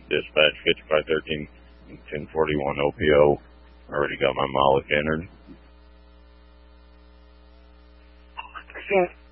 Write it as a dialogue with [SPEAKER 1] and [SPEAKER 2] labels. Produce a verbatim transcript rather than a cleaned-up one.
[SPEAKER 1] Dispatch fifty-five thirteen, ten forty-one O P O. Already got my mileage entered.
[SPEAKER 2] Sixteen.